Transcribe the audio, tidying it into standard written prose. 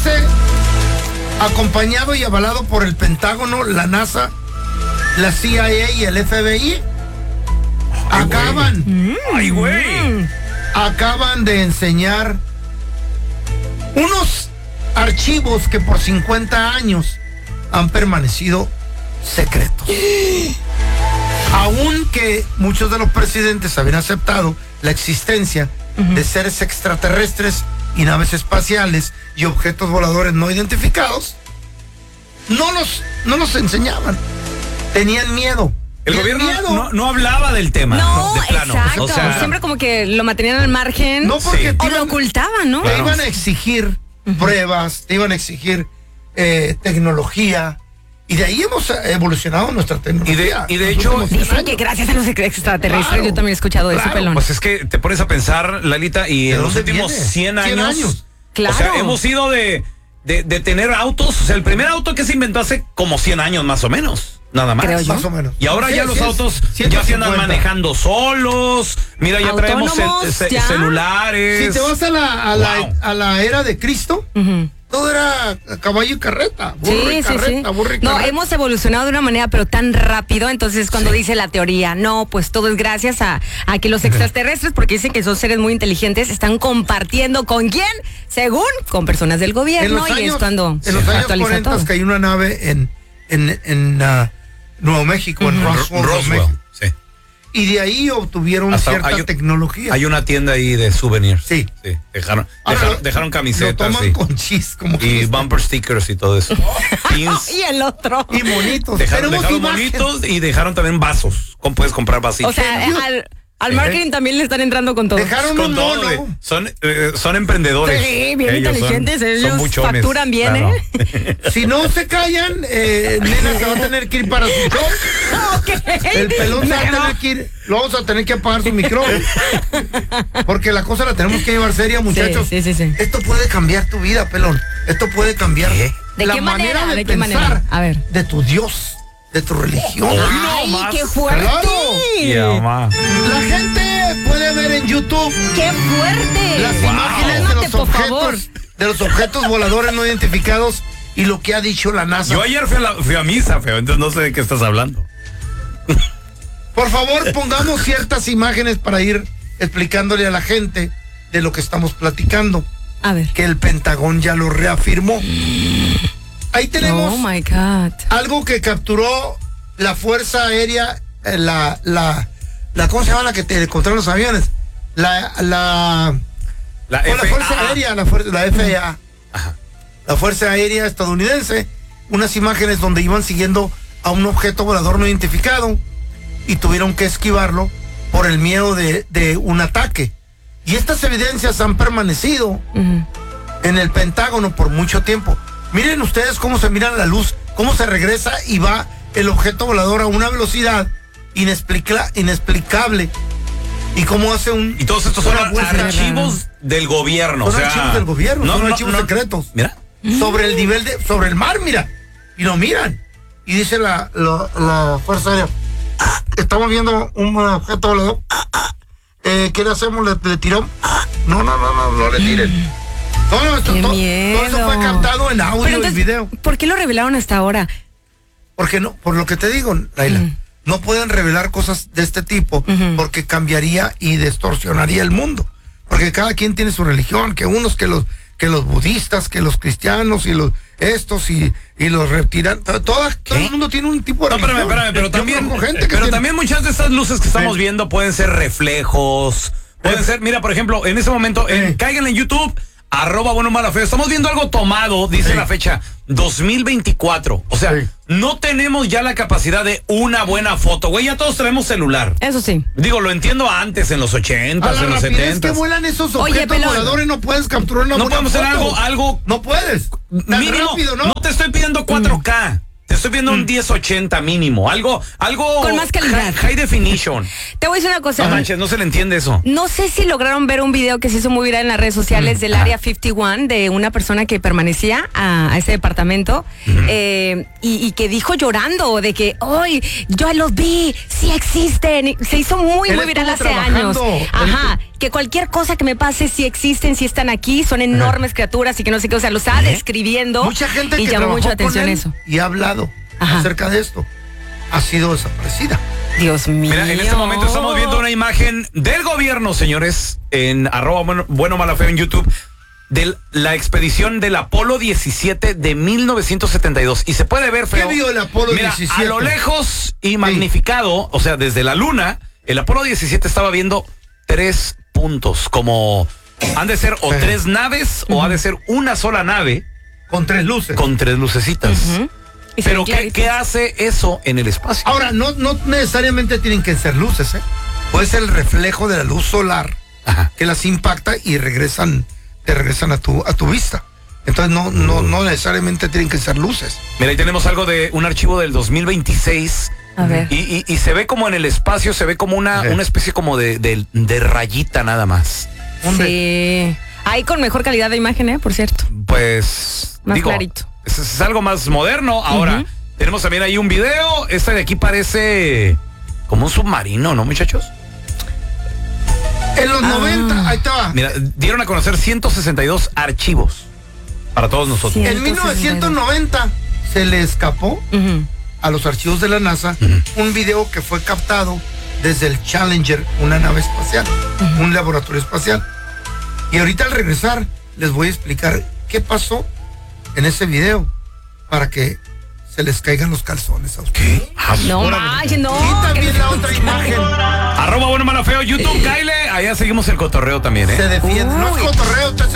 avance acompañado y avalado por el Pentágono, la NASA, la CIA y el FBI. Acaban de enseñar unos archivos que por 50 años han permanecido secretos. Aunque muchos de los presidentes habían aceptado la existencia de seres extraterrestres y naves espaciales y objetos voladores no identificados, no los enseñaban. Tenían miedo. El gobierno no hablaba del tema. No, de plano. exacto. O sea, siempre como que lo mantenían al margen. No, porque o lo ocultaban, ¿no? Te iban a exigir pruebas, te iban a exigir tecnología. Y de ahí hemos evolucionado nuestra tecnología. Y de hecho, dicen que gracias a los extraterrestres, Claro, yo también he escuchado eso, pelón. pues es que te pones a pensar, Lalita, y en los últimos 100 años. Claro. O sea, hemos ido de tener autos. O sea, el primer auto que se inventó hace como 100 años más o menos. Nada más. Creo yo. Más o menos. Y ahora ya los autos ya se andan manejando solos. Mira, ya traemos celulares. Si te vas a la era de Cristo, todo era caballo y carreta. Burro y carreta. No, hemos evolucionado de una manera pero tan rápido. Entonces cuando dice la teoría, no, pues todo es gracias a que los extraterrestres, porque dicen que son seres muy inteligentes, están compartiendo ¿con quién? Según con personas del gobierno. Y es cuando en los años 40 cayó una nave en Nuevo México, en Roswell, México. Sí. Y de ahí obtuvieron cierta tecnología. Hay una tienda ahí de souvenirs. Sí. Dejaron camisetas. Lo toman con chis, como y bumper stickers y todo eso. Pins. Y el otro. Y monitos. Dejaron monitos y dejaron también vasos. Puedes comprar vasitos. O sea, al marketing también le están entrando con todo. Dejaron con un todo. mono. Son emprendedores. Sí, bien inteligentes. Ellos son buchones, facturan bien, claro. Si no se callan, nena se va a tener que ir para su show. Okay. El pelón se va a tener que ir. Lo vamos a tener que apagar su micrófono. Porque la cosa la tenemos que llevar seria, muchachos. Sí. Esto puede cambiar tu vida, pelón. Esto puede cambiar ¿De la qué manera manera? de ¿De qué pensar manera? A ver. de tu Dios, de tu religión. ¡Ay, qué fuerte! Claro. La gente puede ver en YouTube ¡Qué fuerte! las imágenes de los objetos voladores no identificados y lo que ha dicho la NASA. Yo ayer fui a misa, feo, entonces no sé de qué estás hablando. Por favor, pongamos ciertas imágenes para ir explicándole a la gente de lo que estamos platicando. A ver. Que el Pentagón ya lo reafirmó. Ahí tenemos Oh my God. algo que capturó la Fuerza Aérea, ¿cómo se llama la que te controla los aviones? La Fuerza Aérea, la FAA. Ajá. La Fuerza Aérea estadounidense, unas imágenes donde iban siguiendo a un objeto volador no identificado y tuvieron que esquivarlo por el miedo de un ataque. Y estas evidencias han permanecido en el Pentágono por mucho tiempo. Miren ustedes cómo se mira la luz, cómo se regresa y va el objeto volador a una velocidad inexplicable. Y cómo hace Y todos estos son archivos del gobierno. Son archivos del gobierno, son archivos secretos. Mira. Sobre el nivel sobre el mar, mira. Y lo miran. Y dice la Fuerza Aérea, estamos viendo un objeto volador. ¿Qué le hacemos? ¿Le tiramos? No le tiren. Todo eso fue captado en audio y video. ¿Por qué lo revelaron hasta ahora? Porque no, por lo que te digo, Laila, no pueden revelar cosas de este tipo porque cambiaría y distorsionaría el mundo. Porque cada quien tiene su religión, que unos que los budistas, que los cristianos y los estos y los reptilianos, todo el mundo tiene un tipo de religión. Espérame, pero también muchas de estas luces que estamos viendo pueden ser reflejos, pueden ser, mira, por ejemplo, en ese momento, caigan en YouTube, @buenomala_feo. Estamos viendo algo tomado, dice la fecha, 2024. O sea, no tenemos ya la capacidad de una buena foto, güey, ya todos tenemos celular. Eso sí. Digo, lo entiendo antes, en los 80s, en los 70s. que vuelan esos objetos voladores, no puedes capturar una no buena podemos hacer algo. No puedes. Mínimo, rápido, ¿no? No te estoy pidiendo 4K. Te estoy viendo un 1080 mínimo. Algo con más calidad. High definition. Te voy a decir una cosa. No manches, no se le entiende eso. No sé si lograron ver un video que se hizo muy viral en las redes sociales del Área 51 de una persona que permanecía a ese departamento y que dijo llorando de que hoy yo los vi, sí existen. Se hizo muy viral hace años. Ajá. que cualquier cosa que me pase, si existen, si están aquí, son enormes criaturas y que no sé qué, o sea, lo estaba describiendo. Mucha gente y que llamó mucho la trabajó con atención él eso. y ha hablado acerca de esto ha sido desaparecida. Dios mío. Mira, en este momento estamos viendo una imagen del gobierno, señores, en @bueno mala feo en YouTube, de la expedición del Apolo 17 de 1972. Y se puede ver, feo. ¿Qué vio el Apolo 17? A lo lejos y magnificado, o sea, desde la luna, el Apolo 17 estaba viendo 3 puntos, como han de ser o 3 naves o ha de ser una sola nave. Con 3 luces. Con 3 lucecitas. Pero ¿qué hace eso en el espacio? Ahora, no necesariamente tienen que ser luces, ¿eh? Puede ser el reflejo de la luz solar que las impacta y te regresan a tu vista. Entonces no necesariamente tienen que ser luces. Mira, ahí tenemos algo de un archivo del 2026. A ver. Y se ve como en el espacio, se ve como una especie como de rayita nada más. Sí. Ahí con mejor calidad de imagen, por cierto. Pues más clarito. Es algo más moderno. Ahora, tenemos también ahí un video. Esta de aquí parece como un submarino, ¿no, muchachos? En los 90, ahí estaba. Mira, dieron a conocer 162 archivos para todos nosotros. En 1990 se le escapó a los archivos de la NASA un video que fue captado desde el Challenger, una nave espacial, un laboratorio espacial. Y ahorita al regresar les voy a explicar qué pasó en ese video para que se les caigan los calzones a ustedes. No manches, no. Y también la otra imagen. @bueno mala feo, YouTube, Kyle. Allá seguimos el cotorreo también, ¿eh? Se defiende. No es cotorreo,